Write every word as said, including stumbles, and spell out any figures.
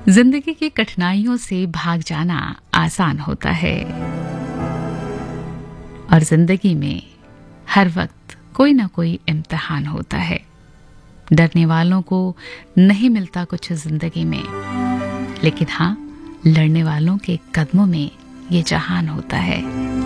जिंदगी की कठिनाइयों से भाग जाना आसान होता है और जिंदगी में हर वक्त कोई ना कोई इम्तिहान होता है। डरने वालों को नहीं मिलता कुछ जिंदगी में, लेकिन हाँ, लड़ने वालों के कदमों में ये जहान होता है।